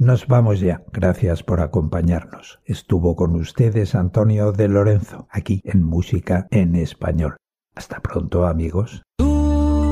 Nos vamos ya. Gracias por acompañarnos. Estuvo con ustedes Antonio de Lorenzo, aquí en Música en Español. Hasta pronto, amigos.